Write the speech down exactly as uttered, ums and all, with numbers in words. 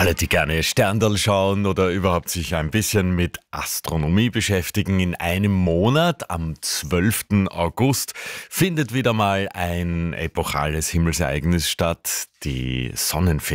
Alle, die gerne Sterndal schauen oder überhaupt sich ein bisschen mit Astronomie beschäftigen, in einem Monat, am zwölften August, findet wieder mal ein epochales Himmelsereignis statt, die Sonnenfinsternis.